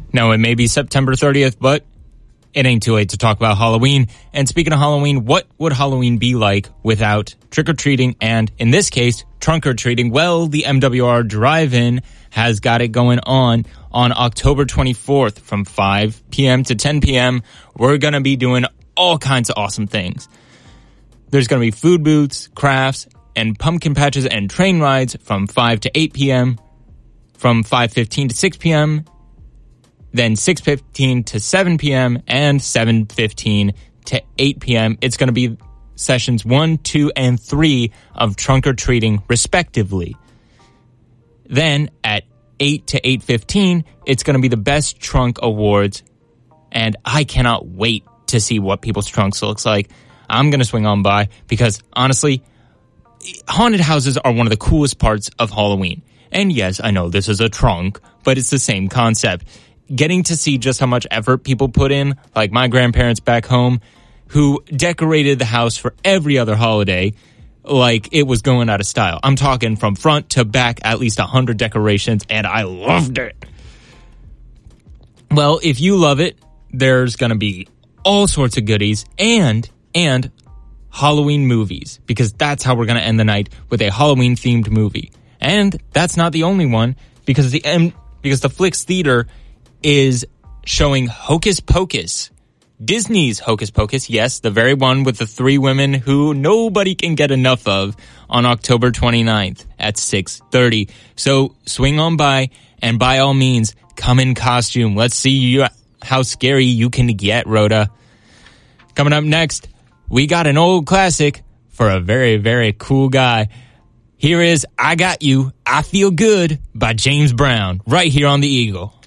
Now, it may be September 30th, but it ain't too late to talk about Halloween. And speaking of Halloween, what would Halloween be like without trick-or-treating and, in this case, trunk-or-treating? Well, the MWR Drive-In has got it going on October 24th from 5 p.m. to 10 p.m. We're going to be doing all kinds of awesome things. There's going to be food booths, crafts, and pumpkin patches and train rides from 5 to 8 p.m., from 5:15 to 6 p.m., then 6:15 to 7 p.m., and 7:15 to 8 p.m. It's going to be sessions 1, 2, and 3 of trunk-or-treating, respectively. Then, at 8 to 8:15, it's going to be the Best Trunk Awards, and I cannot wait to see what people's trunks looks like. I'm going to swing on by because, honestly, haunted houses are one of the coolest parts of Halloween. And yes, I know this is a trunk, but it's the same concept. Getting to see just how much effort people put in, like my grandparents back home, who decorated the house for every other holiday like it was going out of style. I'm talking from front to back, at least 100 decorations, and I loved it. Well, if you love it, there's going to be all sorts of goodies and Halloween movies, because that's how we're going to end the night, with a Halloween-themed movie. And that's not the only one, because the Flicks Theater is showing Hocus Pocus. Disney's Hocus Pocus, yes, the very one with the 3 women who nobody can get enough of, on October 29th at 6:30. So swing on by, and by all means, come in costume. Let's see how scary you can get, Rhoda. Coming up next, we got an old classic for a very, very cool guy. Here is I Got You, I Feel Good by James Brown, right here on The Eagle.